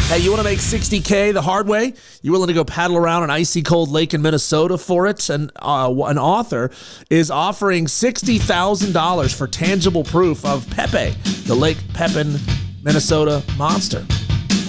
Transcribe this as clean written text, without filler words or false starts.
Hey, you want to make $60K the hard way? You willing to go paddle around an icy cold lake in Minnesota for it? And an author is offering $60,000 for tangible proof of Pepe, the Lake Pepin, Minnesota monster.